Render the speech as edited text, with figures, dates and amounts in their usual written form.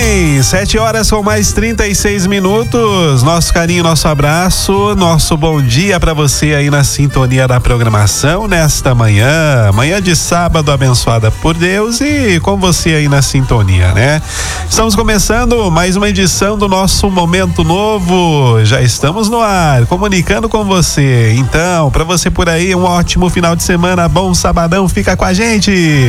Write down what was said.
bem, 7h com mais 36 minutos. Nosso carinho, nosso abraço, nosso bom dia para você aí na sintonia da programação nesta manhã de sábado abençoada por Deus e com você aí na sintonia, né? Estamos começando mais uma edição do nosso Momento Novo. Já estamos no ar, comunicando com você. Então, para você por aí, um ótimo final de semana, bom sabadão, fica com a gente.